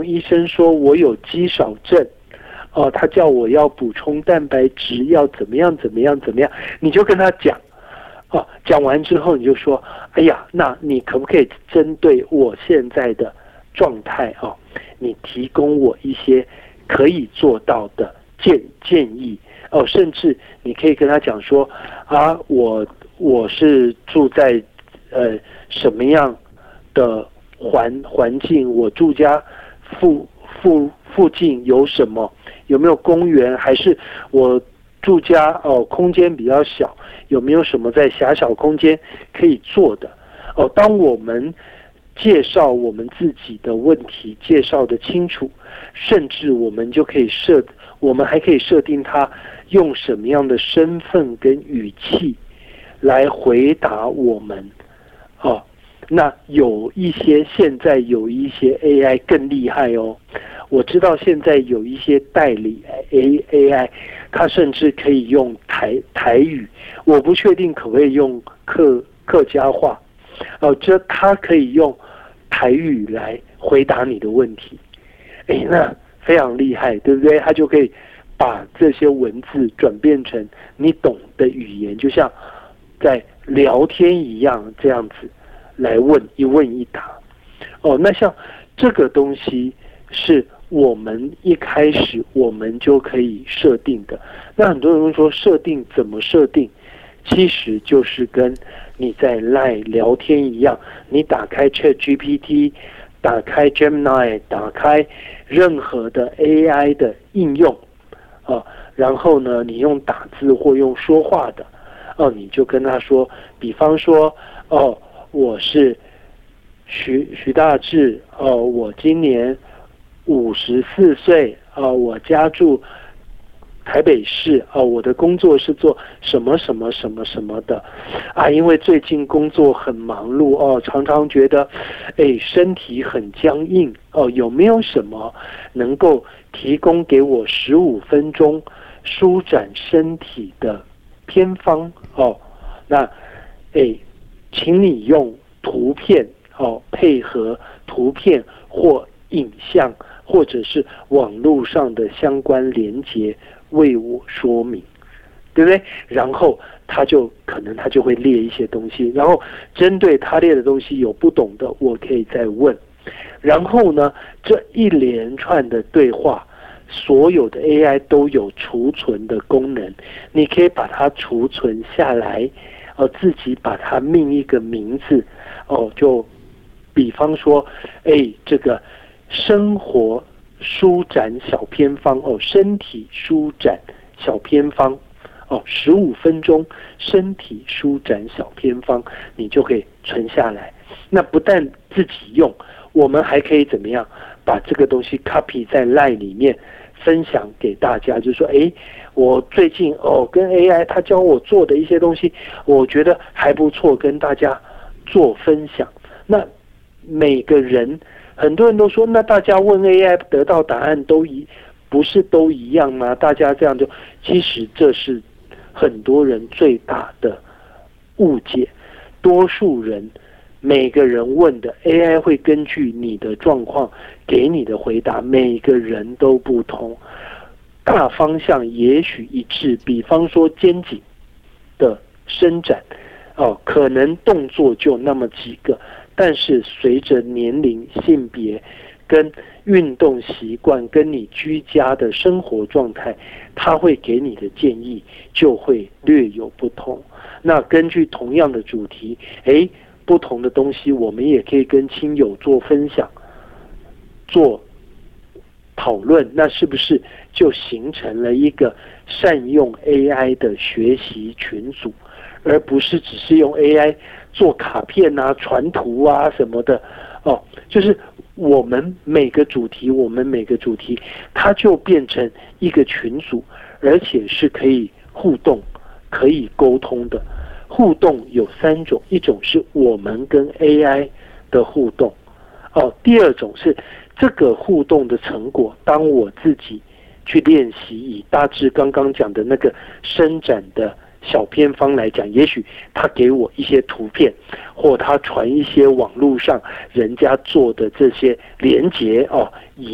医生说我有肌少症，他叫我要补充蛋白质，要怎么样怎么样怎么样，你就跟他讲，讲完之后你就说，哎呀，那你可不可以针对我现在的状态你提供我一些可以做到的建议甚至你可以跟他讲说我是住在什么样的环境，我住家附近有什么，有没有公园，还是我住家空间比较小，有没有什么在狭小空间可以做的当我们介绍我们自己的问题介绍的清楚，甚至我们还可以设定他用什么样的身份跟语气来回答我们那现在有一些 AI 更厉害我知道现在有一些代理 AI 它甚至可以用台语，我不确定可不可以用客家话它可以用台语来回答你的问题那非常厉害，对不对？它就可以把这些文字转变成你懂的语言，就像在聊天一样，这样子来一问一答那像这个东西是我们一开始我们就可以设定的。那很多人说设定怎么设定，其实就是跟你在 LINE 聊天一样，你打开 ChatGPT， 打开 Gemini， 打开任何的 AI 的应用然后呢你用打字或用说话的你就跟他说，比方说我是徐大志我今年54岁我家住台北市我的工作是做什么什么什么什么的因为最近工作很忙碌常常觉得身体很僵硬有没有什么能够提供给我15分钟舒展身体的偏方那请你用图片配合图片或影像或者是网络上的相关连结为我说明，对不对？然后他就会列一些东西，然后针对他列的东西有不懂的我可以再问，然后呢这一连串的对话所有的 AI 都有储存的功能，你可以把它储存下来自己把它命一个名字就比方说这个生活舒展小偏方身体舒展小偏方15分钟身体舒展小偏方，你就可以存下来。那不但自己用，我们还可以怎么样把这个东西 copy 在 LINE 里面分享给大家，就是说我最近跟 AI 他教我做的一些东西我觉得还不错，跟大家做分享。那每个人很多人都说，那大家问 AI 得到答案不是都一样吗？大家这样其实这是很多人最大的误解。多数人每个人问的 AI 会根据你的状况给你的回答，每个人都不同，大方向也许一致，比方说肩颈的伸展可能动作就那么几个，但是随着年龄、性别跟运动习惯跟你居家的生活状态，他会给你的建议就会略有不同。那根据同样的主题不同的东西我们也可以跟亲友做分享做讨论，那是不是就形成了一个善用 AI 的学习群组，而不是只是用 AI 做卡片传图什么的就是我们每个主题它就变成一个群组，而且是可以互动可以沟通的。互动有3种，一种是我们跟 AI 的互动第二种是这个互动的成果，当我自己去练习，以大致刚刚讲的那个伸展的小偏方来讲，也许他给我一些图片，或他传一些网络上人家做的这些连结